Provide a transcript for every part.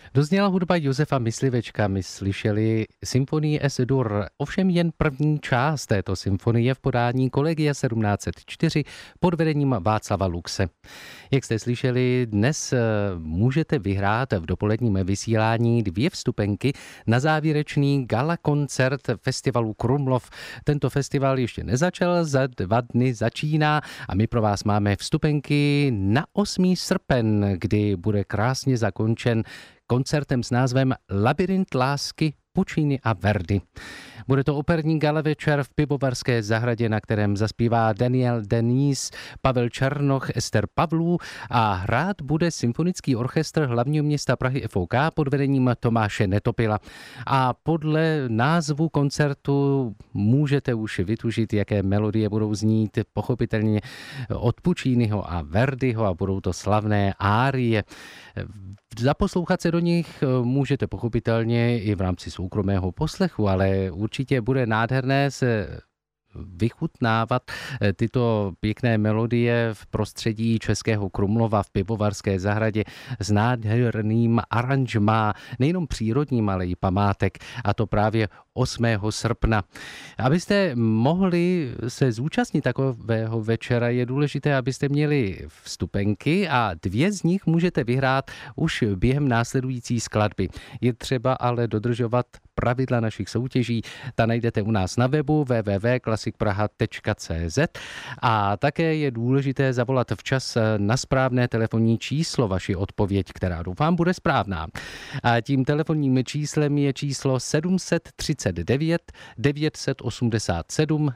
Dozněla hudba Josefa Myslivečka, my slyšeli symfonii Es-Dur, ovšem jen první část této symfonie v podání Collegia 1704 pod vedením Václava Luxe. Jak jste slyšeli, dnes můžete vyhrát v dopoledním vysílání 2 vstupenky na závěrečný gala koncert festivalu Krumlov. Tento festival ještě nezačal, za 2 dny začíná a my pro vás máme vstupenky na 8. srpen, kdy bude krásně zakončen koncertem s názvem Labyrint lásky Puccini a Verdi. Bude to operní gala večer v Pivovarské zahradě, na kterém zaspívá Daniel Denis, Pavel Černoch, Ester Pavlů a hrát bude symfonický orchestr hlavního města Prahy FOK pod vedením Tomáše Netopila. A podle názvu koncertu můžete už vytužit, jaké melodie budou znít, pochopitelně od Pucciniho a Verdiho, a budou to slavné árie. Zaposlouchat se do nich můžete pochopitelně i v rámci soukromého poslechu, ale určitě bude nádherné se vychutnávat tyto pěkné melodie v prostředí Českého Krumlova v Pivovarské zahradě s nádherným aranžmá, nejenom přírodním, ale i památek, a to právě 8. srpna. Abyste mohli se zúčastnit takového večera, je důležité, abyste měli vstupenky a 2 z nich můžete vyhrát už během následující skladby. Je třeba ale dodržovat pravidla našich soutěží. Ta najdete u nás na webu www.klassikpraha.cz a také je důležité zavolat včas na správné telefonní číslo vaši odpověď, která doufám bude správná. A tím telefonním číslem je číslo 739 987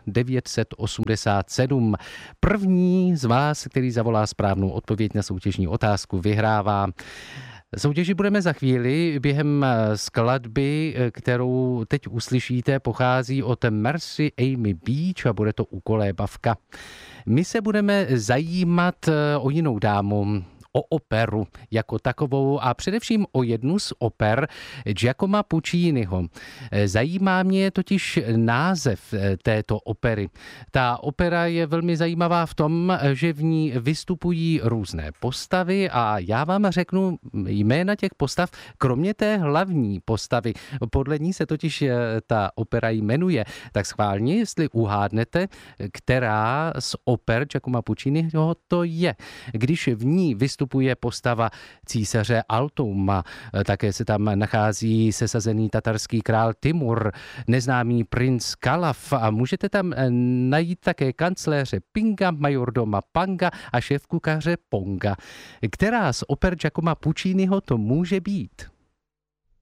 987. První z vás, který zavolá správnou odpověď na soutěžní otázku, vyhrává. Soutěži budeme za chvíli. Během skladby, kterou teď uslyšíte, pochází od Mercy Amy Beach a bude to Ukolébavka. My se budeme zajímat o jinou dámu, o operu jako takovou a především o jednu z oper Giacomo Pucciniho. Zajímá mě totiž název této opery. Ta opera je velmi zajímavá v tom, že v ní vystupují různé postavy a já vám řeknu jména těch postav, kromě té hlavní postavy. Podle ní se totiž ta opera jmenuje. Tak schválně, jestli uhádnete, která z oper Giacomo Pucciniho to je. Když v ní vystupuje postava císaře Altouma, také se tam nachází sesazený tatarský král Timur, neznámý princ Kalaf a můžete tam najít také kancléře Pinga, majordoma Panga a šéfkuchaře Ponga. Která z oper Giacomo Pucciniho to může být?